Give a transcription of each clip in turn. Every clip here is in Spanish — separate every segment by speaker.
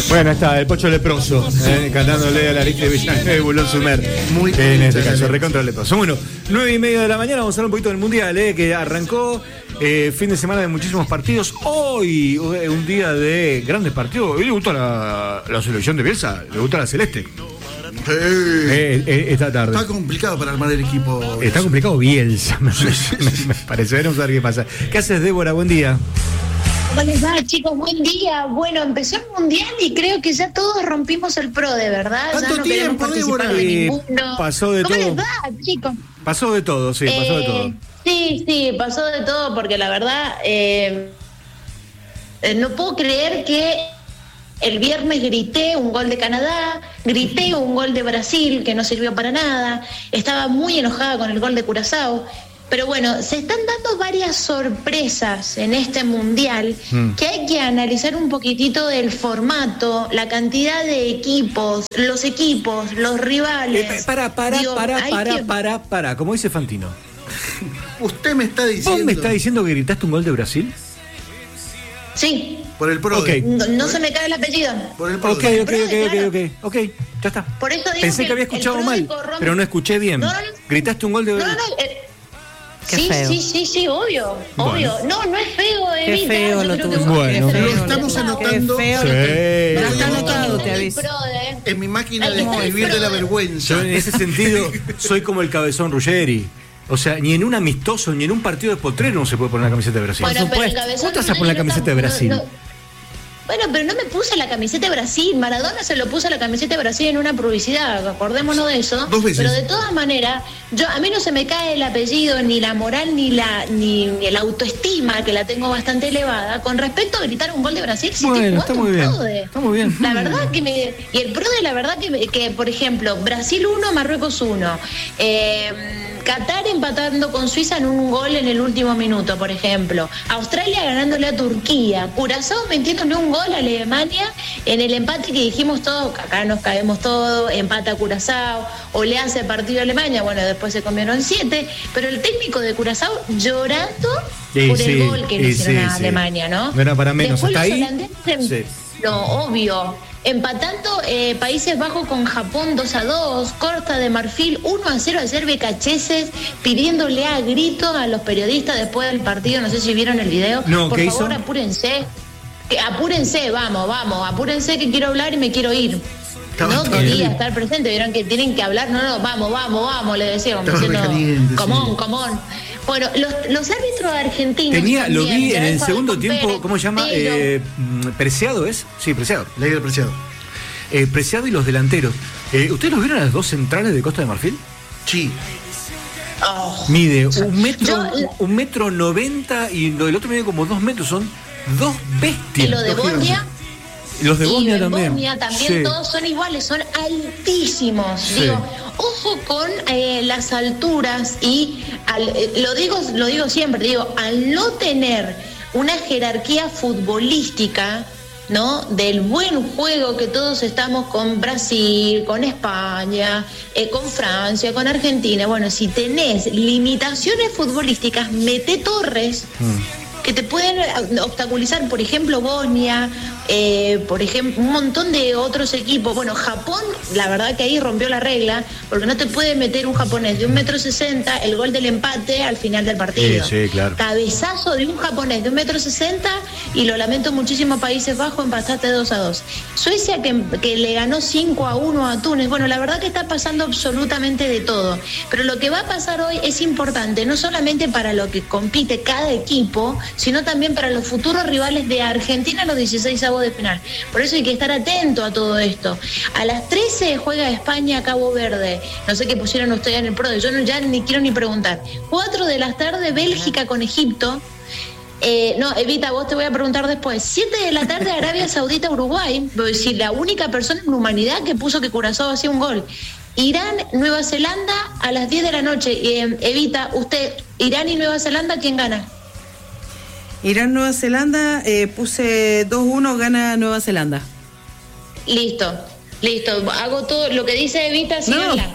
Speaker 1: Bueno, está el Pocho Leproso, cantándole a la lista de Villanueva y Bulón Sumer.
Speaker 2: Muy
Speaker 1: en este caso, recontra Leproso. Bueno, 9:30 de la mañana, vamos a hablar un poquito del Mundial, que arrancó fin de semana de muchísimos partidos. Hoy, un día de grandes partidos. Hoy le gusta la selección de Bielsa, le gusta la Celeste.
Speaker 2: Sí.
Speaker 1: Esta tarde.
Speaker 2: Está complicado para armar el equipo.
Speaker 1: Está complicado Bielsa, me parece. Veremos a ver qué pasa. ¿Qué haces, Débora? Buen día.
Speaker 3: ¿Cómo les va, chicos? Buen día. Bueno, empezó el Mundial y creo que ya todos rompimos el PRODE, ¿verdad?
Speaker 2: ¿Cuánto
Speaker 3: ya no queremos
Speaker 2: tiempo,
Speaker 3: participar de ninguno.
Speaker 1: Pasó de
Speaker 3: ¿Cómo
Speaker 1: todo.
Speaker 3: les va, chicos?
Speaker 1: Pasó de todo, sí, pasó de todo.
Speaker 3: Sí, pasó de todo porque la verdad no puedo creer que el viernes grité un gol de Canadá, grité un gol de Brasil que no sirvió para nada, estaba muy enojada con el gol de Curazao. Pero bueno, se están dando varias sorpresas en este Mundial que hay que analizar un poquitito del formato, la cantidad de equipos, los rivales.
Speaker 1: Para, como dice Fantino.
Speaker 2: Usted me está diciendo.
Speaker 1: ¿Vos me está diciendo que gritaste un gol de Brasil?
Speaker 3: Sí.
Speaker 2: Por el PRODE.
Speaker 1: Okay.
Speaker 3: No se me cae el apellido.
Speaker 2: Por el PRODE.
Speaker 1: Ok, ya está.
Speaker 3: Por eso digo
Speaker 1: pensé que había escuchado mal, pero no escuché bien.
Speaker 3: No.
Speaker 1: ¿Gritaste un gol de Brasil?
Speaker 3: Sí, obvio. No es feo, Evita.
Speaker 4: Qué feo lo tuyo.
Speaker 1: Bueno,
Speaker 2: lo estamos anotando.
Speaker 4: Qué feo
Speaker 1: Sí.
Speaker 4: lo está anotado, te aviso.
Speaker 2: En mi máquina de escribir de la vergüenza.
Speaker 1: Yo en ese sentido soy como el Cabezón Ruggeri. O sea, ni en un amistoso, ni en un partido de potrero no se puede poner la camiseta de Brasil.
Speaker 3: Bueno,
Speaker 1: Por supuesto. ¿Cómo te vas a poner la camiseta de Brasil?
Speaker 3: Bueno, pero no me puse la camiseta de Brasil. Maradona se lo puso la camiseta de Brasil en una publicidad, acordémonos de eso.
Speaker 2: 2 veces.
Speaker 3: Pero de todas maneras, a mí no se me cae el apellido, ni la moral, ni el autoestima, que la tengo bastante elevada, con respecto a gritar un gol de Brasil. Si
Speaker 1: Bueno, está muy bien. Está muy bien.
Speaker 3: La verdad y el PRODE, la verdad que por ejemplo, Brasil 1, Marruecos 1. Qatar empatando con Suiza en un gol en el último minuto, por ejemplo. Australia ganándole a Turquía. Curazao metiéndole un gol a Alemania en el empate que dijimos todos, acá nos caemos todos, empata Curazao, o le hace partido a Alemania, bueno, después se comieron 7, pero el técnico de Curazao llorando por el gol que le hicieron a Alemania, ¿no?
Speaker 1: No era para menos.
Speaker 3: Después
Speaker 1: Hasta
Speaker 3: los
Speaker 1: ahí.
Speaker 3: holandeses, no, obvio. Empatando Países Bajos con Japón 2-2, Costa de Marfil 1-0 a Serbia Cacheses, pidiéndole a grito a los periodistas después del partido, no sé si vieron el video.
Speaker 1: No,
Speaker 3: por
Speaker 1: ¿qué
Speaker 3: favor,
Speaker 1: hizo?
Speaker 3: Apúrense, vamos, apúrense que quiero hablar y me quiero ir. No quería estar presente, vieron que tienen que hablar, vamos, le decíamos, diciendo, come on. Bueno, los árbitros argentinos
Speaker 1: Lo vi en el segundo tiempo, ¿cómo se llama? Preciado, ¿es? Sí, Preciado.
Speaker 2: Ley del Preciado.
Speaker 1: Preciado y los delanteros. ¿Ustedes los vieron a las dos centrales de Costa de Marfil?
Speaker 2: Sí.
Speaker 1: Mide 1,90 metro y lo del otro mide como 2 metros, son 2 bestias.
Speaker 3: ¿Y lo de Bosnia?
Speaker 1: Los de Bosnia
Speaker 3: y
Speaker 1: también.
Speaker 3: Bosnia también,
Speaker 1: sí.
Speaker 3: Todos son iguales, son altísimos.
Speaker 1: Sí.
Speaker 3: Digo, ojo con las alturas y lo digo siempre, al no tener una jerarquía futbolística, ¿no? Del buen juego que todos estamos con Brasil, con España, con Francia, con Argentina. Bueno, si tenés limitaciones futbolísticas, mete torres. Que te pueden obstaculizar, por ejemplo, Bosnia, por ejemplo, un montón de otros equipos. Bueno, Japón, la verdad que ahí rompió la regla, porque no te puede meter un japonés de 1,60 m el gol del empate al final del partido.
Speaker 1: Sí, claro.
Speaker 3: Cabezazo de un japonés de 1,60 m y lo lamento muchísimo, Países Bajos, empataste 2-2. Suecia que le ganó 5-1 a Túnez. Bueno, la verdad que está pasando absolutamente de todo. Pero lo que va a pasar hoy es importante, no solamente para lo que compite cada equipo, sino también para los futuros rivales de Argentina en los 16avos de final. Por eso hay que estar atento a todo esto. A las 13 juega España Cabo Verde. No sé qué pusieron ustedes en el PRODE, yo ya ni quiero ni preguntar. 4 de la tarde, Bélgica con Egipto. No, Evita, vos te voy a preguntar después. 7 de la tarde, Arabia Saudita, Uruguay. Voy a decir, la única persona en la humanidad que puso que Curazao hacía un gol. Irán, Nueva Zelanda a las 10 de la noche. Evita, usted, Irán y Nueva Zelanda, ¿quién gana?
Speaker 4: Irán, Nueva Zelanda, puse 2-1, gana Nueva Zelanda.
Speaker 3: Listo. Hago todo lo que dice Evita, síganla.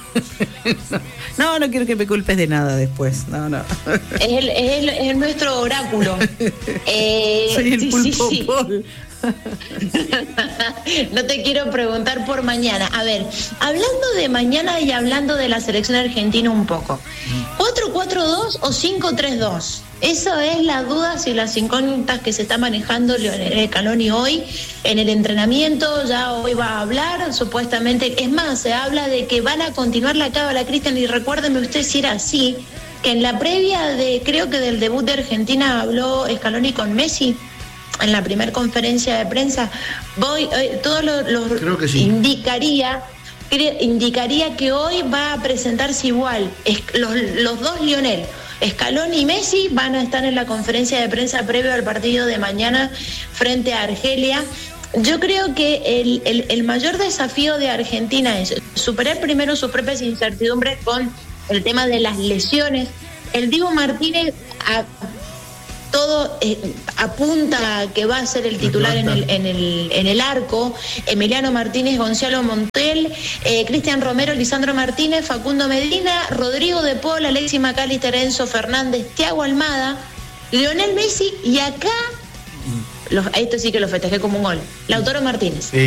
Speaker 4: No quiero que me culpes de nada después. No.
Speaker 3: Es nuestro oráculo.
Speaker 4: Soy el pulpo Paul.
Speaker 3: No te quiero preguntar por mañana. A ver, hablando de mañana y hablando de la selección argentina un poco. ¿4-4-2 o 5-3-2? Eso es las dudas y las incógnitas que se está manejando Lionel Scaloni hoy en el entrenamiento. Ya hoy va a hablar, supuestamente. Es más, se habla de que van a continuar la cábala, Cristian, y recuérdeme usted si era así, que en la previa de, creo que del debut de Argentina, habló Scaloni con Messi en la primera conferencia de prensa. Todos los
Speaker 2: creo que sí.
Speaker 3: indicaría que hoy va a presentarse igual. Los dos Lionel, Scaloni y Messi, van a estar en la conferencia de prensa previo al partido de mañana frente a Argelia. Yo creo que el mayor desafío de Argentina es superar primero sus propias incertidumbres con el tema de las lesiones. El Dibu Martínez todo apunta a que va a ser el titular en el arco. Emiliano Martínez, Gonzalo Montiel, Cristian Romero, Lisandro Martínez, Facundo Medina, Rodrigo de Paul, Alexis McAllister, Enzo Fernández, Thiago Almada, Lionel Messi y acá, esto sí que lo festejé como un gol, Lautaro Martínez.